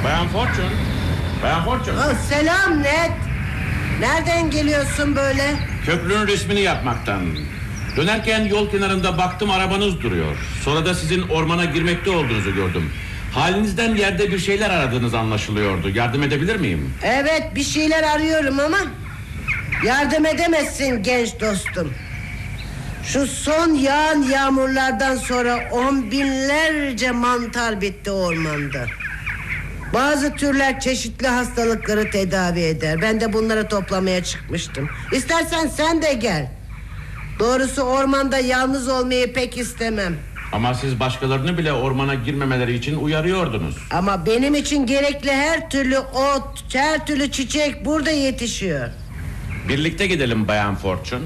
Bayan Fortune. Bayan Fortune. Oh, selam Ned. Nereden geliyorsun böyle? Köprünün resmini yapmaktan. Dönerken yol kenarında baktım, arabanız duruyor. Sonra da sizin ormana girmekte olduğunuzu gördüm. Halinizden yerde bir şeyler aradığınız anlaşılıyordu. Yardım edebilir miyim? Evet, bir şeyler arıyorum ama yardım edemezsin genç dostum. Şu son yağan yağmurlardan sonra 10 binlerce mantar bitti ormanda. Bazı türler çeşitli hastalıkları tedavi eder. Ben de bunları toplamaya çıkmıştım. İstersen sen de gel. Doğrusu ormanda yalnız olmayı pek istemem. Ama siz başkalarını bile ormana girmemeleri için uyarıyordunuz. Ama benim için gerekli her türlü ot, her türlü çiçek burada yetişiyor. Birlikte gidelim Bayan Fortune.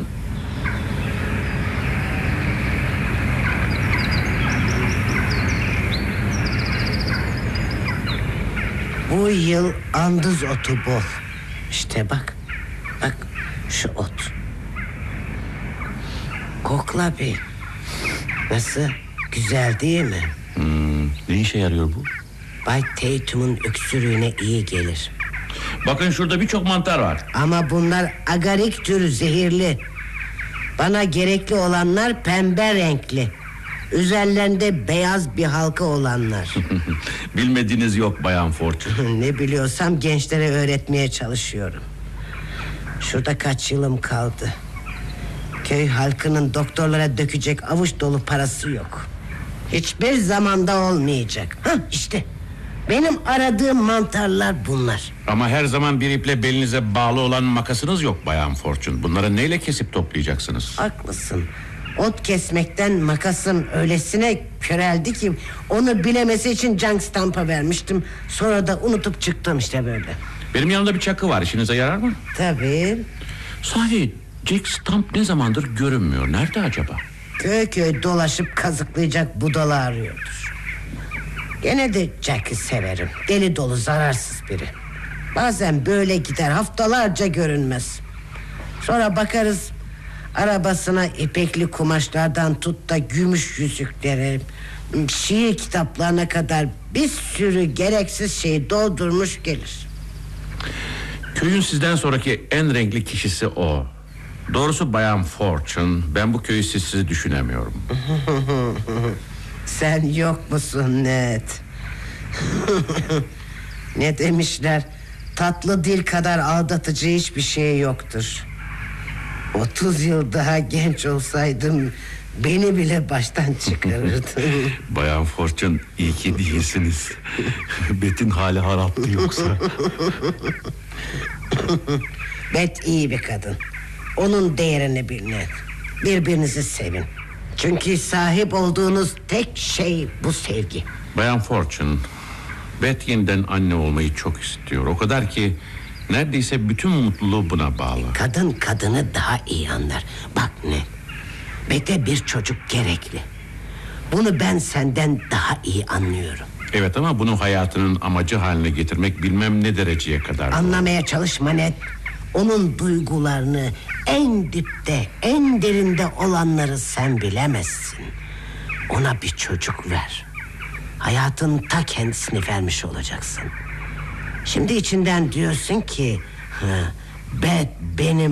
Bu yıl andız otu bol. İşte bak. Bak şu ot. Kokla bir. Nasıl? Güzel değil mi? Ne işe yarıyor bu? Bay Tatum'un öksürüğüne iyi gelir. Bakın şurada birçok mantar var. Ama bunlar agarik türü, zehirli. Bana gerekli olanlar pembe renkli. Üzerlerinde beyaz bir halka olanlar. Bilmediğiniz yok Bayan Fortune. Ne biliyorsam gençlere öğretmeye çalışıyorum. Şurada kaç yılım kaldı. Köy halkının doktorlara dökecek avuç dolu parası yok. Hiçbir zamanda olmayacak. İşte benim aradığım mantarlar bunlar. Ama her zaman bir iple belinize bağlı olan makasınız yok Bayan Fortune. Bunları neyle kesip toplayacaksınız? Haklısın. Ot kesmekten makasım öylesine köreldi ki onu bilemesi için Junk Stamp'a vermiştim. Sonra da unutup çıktım işte böyle. Benim yanımda bir çakı var, işinize yarar mı? Tabii. Sahi Jack Stump ne zamandır görünmüyor? Nerede acaba? Köy köy dolaşıp kazıklayacak budala arıyordur. Gene de Jack'i severim. Deli dolu, zararsız biri. Bazen böyle gider, haftalarca görünmez. Sonra bakarız arabasına ipekli kumaşlardan tut da gümüş yüzüklere, şiir kitaplarına kadar bir sürü gereksiz şey doldurmuş gelir. Köyün sizden sonraki en renkli kişisi o. Doğrusu Bayan Fortune, ben bu köyü sizsiz düşünemiyorum. Sen yok musun Ned? Ne demişler? Tatlı dil kadar aldatıcı hiçbir şey yoktur. 30 yıl daha genç olsaydım beni bile baştan çıkarırdın. Bayan Fortune, iyi ki değilsiniz. Bet'in hali haraptı yoksa. Bet iyi bir kadın. Onun değerini bilin. Birbirinizi sevin. Çünkü sahip olduğunuz tek şey bu sevgi. Bayan Fortune, Bet yeniden anne olmayı çok istiyor. O kadar ki neredeyse bütün mutluluğu buna bağlı. Kadın kadını daha iyi anlar. Bak ne? Bet'e bir çocuk gerekli. Bunu ben senden daha iyi anlıyorum. Evet, ama bunu hayatının amacı haline getirmek bilmem ne dereceye kadar. Anlamaya çalışma Ned. Onun duygularını, en dipte, en derinde olanları sen bilemezsin. Ona bir çocuk ver. Hayatın ta kendisini vermiş olacaksın. Şimdi içinden diyorsun ki Bet benim